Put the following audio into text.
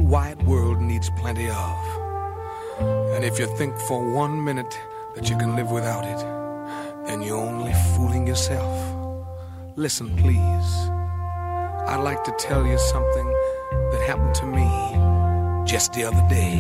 whole wide world needs plenty of. And if you think for 1 minute that you can live without it, then you're only fooling yourself. Listen, please. I'd like to tell you something that happened to me just the other day.